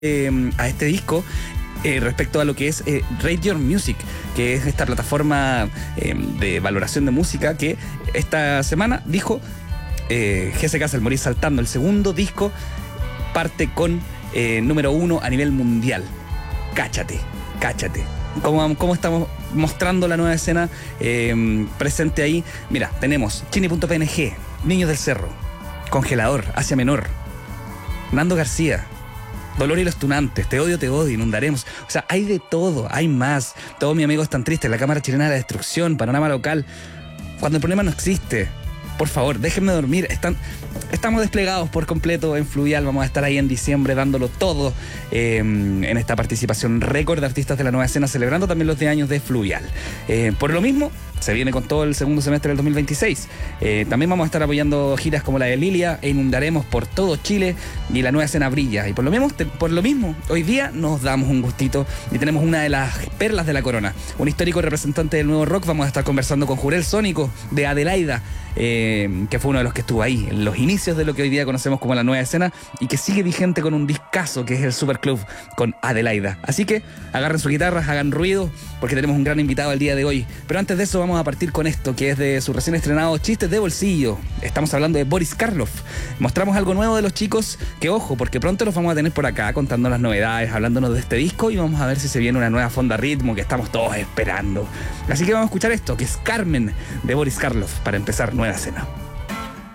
a este disco respecto a lo que es Rate Your Music, que es esta plataforma de valoración de música que esta semana dijo G.S. Castle, Morir Saltando, el segundo disco, parte con número 1 a nivel mundial. Cáchate. ¿Cómo estamos mostrando la nueva escena presente ahí? Mira, tenemos Chini.png, Niños del Cerro, Congelador, Asia Menor, Nando García, Dolor y los Tunantes, Te odio, Inundaremos. O sea, hay de todo, hay más. Todos mis amigos están tristes, la Cámara Chilena de la Destrucción, Panorama Local. Cuando el problema no existe, por favor, déjenme dormir. Estamos desplegados por completo en Fluvial. Vamos a estar ahí en diciembre dándolo todo en esta participación récord de artistas de la nueva escena, celebrando también los 10 años de Fluvial. Por lo mismo, se viene con todo el segundo semestre del 2026. También vamos a estar apoyando giras como la de Lilia e Inundaremos por todo Chile, y la nueva escena brilla. Y por lo mismo, hoy día nos damos un gustito y tenemos una de las perlas de la corona, un histórico representante del nuevo rock. Vamos a estar conversando con Jurel Sónico de Adelaida, que fue uno de los que estuvo ahí en los inicios de lo que hoy día conocemos como la nueva escena y que sigue vigente con un discazo que es el Superclub con Adelaida. Así que agarren sus guitarras, hagan ruido, porque tenemos un gran invitado el día de hoy. Pero antes de eso vamos a partir con esto, que es de su recién estrenado Chistes de Bolsillo. Estamos hablando de Boris Karloff. Mostramos algo nuevo de los chicos, que ojo, porque pronto los vamos a tener por acá contando las novedades, hablándonos de este disco, y vamos a ver si se viene una nueva fonda ritmo que estamos todos esperando. Así que vamos a escuchar esto, que es Carmen de Boris Karloff, para empezar nueva escena.